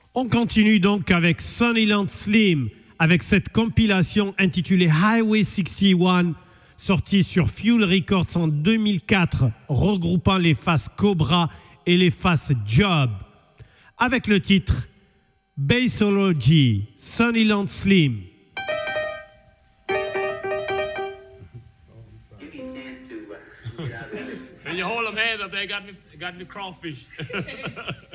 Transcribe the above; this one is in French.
On continue donc avec Sunnyland Slim, avec cette compilation intitulée Highway 61, sortie sur Fuel Records en 2004, regroupant les faces Cobra et les faces Job, avec le titre Bassology, Sunnyland Slim. When you hold them hands up there, got me crawfish.